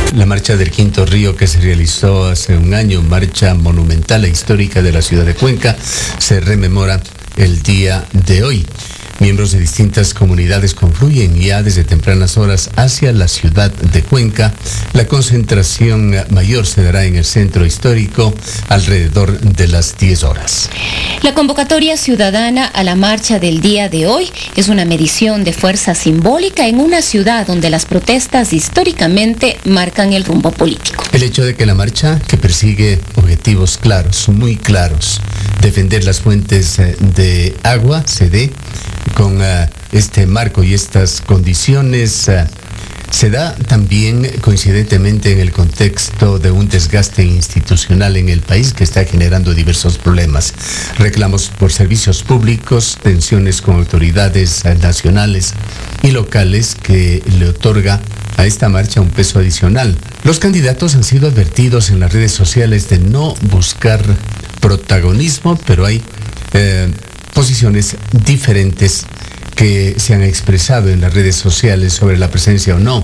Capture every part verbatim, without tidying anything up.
La marcha del Quinto Río que se realizó hace un año, marcha monumental e histórica de la ciudad de Cuenca, se rememora el día de hoy. Miembros de distintas comunidades confluyen ya desde tempranas horas hacia la ciudad de Cuenca. La concentración mayor se dará en el centro histórico alrededor de las diez horas. La convocatoria ciudadana a la marcha del día de hoy es una medición de fuerza simbólica en una ciudad donde las protestas históricamente marcan el rumbo político. El hecho de que la marcha, que persigue objetivos claros, muy claros, defender las fuentes de agua, se dé con uh, este marco y estas condiciones, uh, se da también coincidentemente en el contexto de un desgaste institucional en el país que está generando diversos problemas. Reclamos por servicios públicos, tensiones con autoridades uh, nacionales y locales que le otorga a esta marcha un peso adicional. Los candidatos han sido advertidos en las redes sociales de no buscar protagonismo, pero hay eh, posiciones diferentes que se han expresado en las redes sociales sobre la presencia o no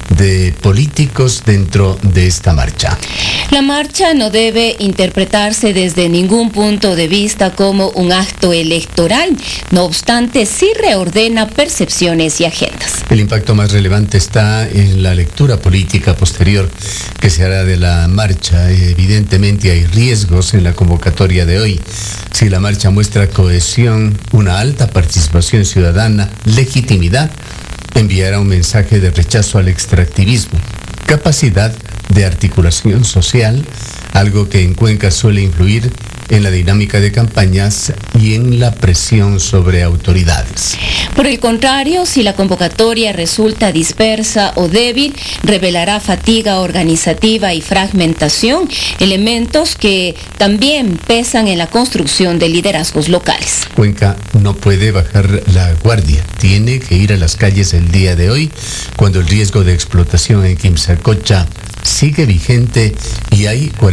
de políticos dentro de esta marcha. La marcha no debe interpretarse desde ningún punto de vista como un acto electoral, no obstante sí reordena percepciones y agendas. El impacto más relevante está en la lectura política posterior que se hará de la marcha. Evidentemente hay riesgos en la convocatoria de hoy. Si la marcha muestra cohesión, una alta participación ciudadana, legitimidad, enviará un mensaje de rechazo al extractivismo, capacidad de articulación social, algo que en Cuenca suele influir en la dinámica de campañas y en la presión sobre autoridades. Por el contrario, si la convocatoria resulta dispersa o débil, revelará fatiga organizativa y fragmentación, elementos que también pesan en la construcción de liderazgos locales. Cuenca no puede bajar la guardia, tiene que ir a las calles el día de hoy, cuando el riesgo de explotación en Quimsacocha sigue vigente y hay